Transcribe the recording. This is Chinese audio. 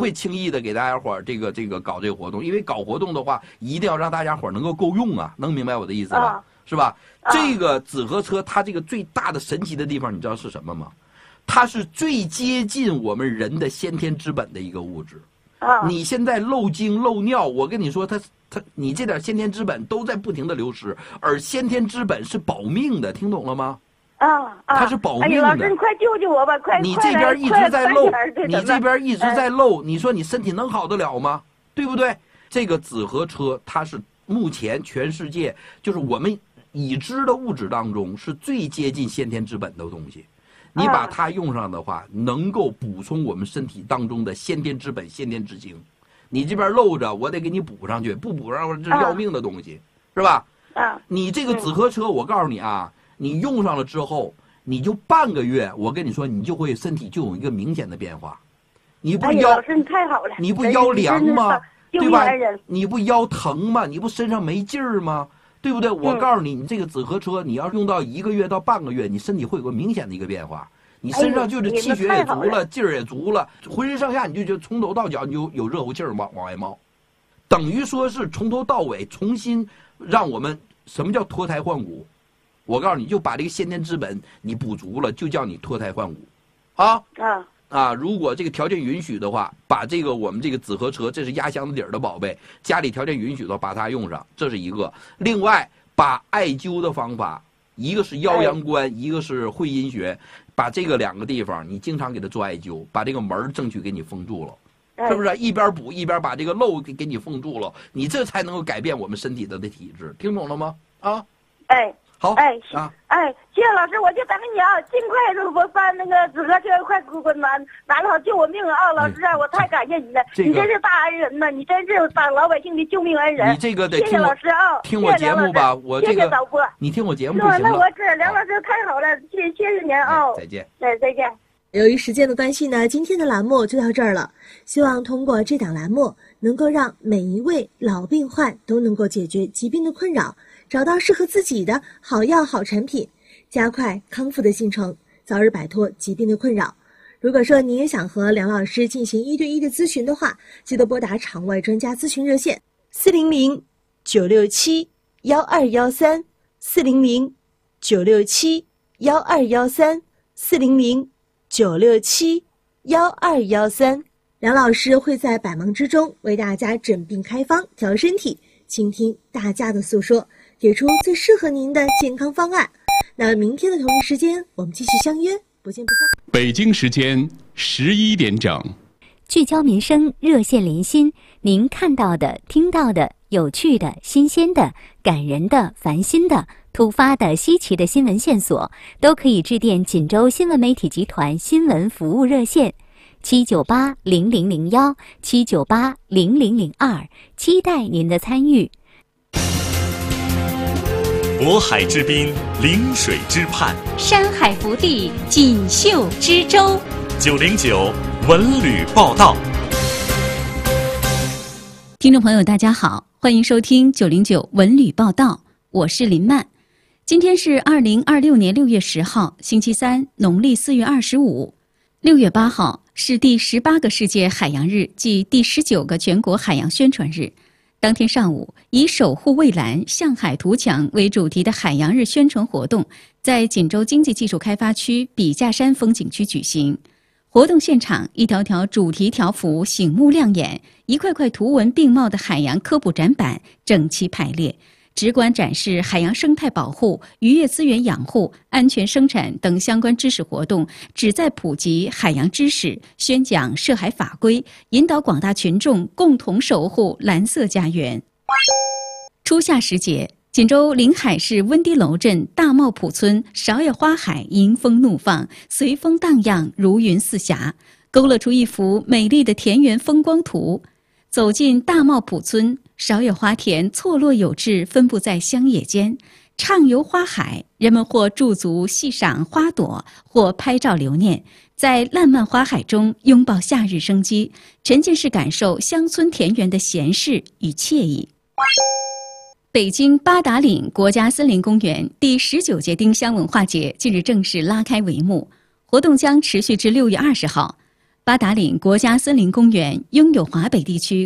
会轻易的给大家伙这个搞这个活动，因为搞活动的话，一定要让大家伙能够够用啊，能明白我的意思吧？是吧？这个紫河车它这个最大的神奇的地方，你知道是什么吗？它是最接近我们人的先天之本的一个物质。你现在漏精漏尿，我跟你说，你这点先天之本都在不停的流失，而先天之本是保命的，听懂了吗？它是保命的。 老师，你快救救我吧！快！ 你这边一直在漏，你这边一直在漏，你说你身体能好得了吗？对不对？这个紫河车，它是目前全世界就是我们已知的物质当中是最接近先天之本的东西。你把它用上的话，能够补充我们身体当中的先天之本、先天之精。你这边漏着，我得给你补上去，不补上这是要命的东西，是吧？你这个紫河车，我告诉你啊，你用上了之后，你就半个月，我跟你说，你就会身体就有一个明显的变化。你不腰， 老师你太好了， 你不腰凉吗？对吧？你不腰疼吗？你不身上没劲儿吗？对不对？我告诉你，你这个紫河车，你要用到1个月到半个月，你身体会有个明显的一个变化，你身上就是气血也足了，劲儿也足了，浑身上下你就觉得从头到脚你就有热乎气儿往外冒，等于说是从头到尾重新让我们什么叫脱胎换骨？我告诉你，就把这个先天之本你补足了，就叫你脱胎换骨，如果这个条件允许的话，把这个我们这个紫河车，这是压箱子底儿的宝贝，家里条件允许的话，把它用上，这是一个。另外，把艾灸的方法，一个是腰阳关，一个是会阴穴，把这个2个地方你经常给它做艾灸，把这个门争取给你封住了，是不是？一边补一边把这个漏给你封住了，你这才能够改变我们身体的体质，听懂了吗？好， 谢谢老师，我就等你啊，尽快的我把那个紫河车快给我拿了好，救我命啊！老师啊，我太感谢你了，你真是大恩人呐，你真是当老百姓的救命恩人。 你这个得谢谢老师啊， 听我节目吧，我这个谢谢导播， 你听我节目就行了。 那我这梁老师太好了，谢谢您啊， 再见。 再见。 由于时间的关系呢，今天的栏目就到这儿了。希望通过这档栏目，能够让每一位老病患都能够解决疾病的困扰，找到适合自己的好药好产品，加快康复的进程，早日摆脱疾病的困扰。如果说你也想和梁老师进行1对1的咨询的话，记得拨打场外专家咨询热线400-967-1213 400-967-1213 400-967-1213。梁老师会在百忙之中为大家诊病开方，调身体，倾听大家的诉说，给出最适合您的健康方案。那明天的同一时间，我们继续相约，不见不散。 北京时间11点整， 聚焦民生，热线连心，您看到的、听到的、有趣的、新鲜的、感人的、烦心的、突发的、稀奇的新闻线索，都可以致电锦州新闻媒体集团新闻服务热线7980001 7980002，期待您的参与。 渤海之滨，临水之畔， 山海福地，锦绣之州。 909文旅报道。 听众朋友大家好，欢迎收听909文旅报道，我是林曼。今天是2026年6月10号星期三，农历4月25。6月8号是第18个世界海洋日暨第19个全国海洋宣传日。当天上午，以守护蔚蓝、向海图强为主题的海洋日宣传活动在锦州经济技术开发区笔架山风景区举行。活动现场，一条条主题条幅醒目亮眼，一块块图文并茂的海洋科普展板整齐排列，直观展示海洋生态保护、渔业资源养护、安全生产等相关知识活动，旨在普及海洋知识，宣讲涉海法规，引导广大群众共同守护蓝色家园。初夏时节，锦州临海市温堤楼镇大茂浦村芍药花海迎风怒放，随风荡漾，如云似霞，勾勒出一幅美丽的田园风光图。走进大茂浦村，芍药花田错落有致，分布在乡野间。畅游花海，人们或驻足细赏花朵，或拍照留念，在烂漫花海中拥抱夏日生机，沉浸式感受乡村田园的闲适与惬意。北京八达岭国家森林公园第19届丁香文化节近日正式拉开帷幕，活动将持续至6月20号。 八达岭国家森林公园拥有华北地区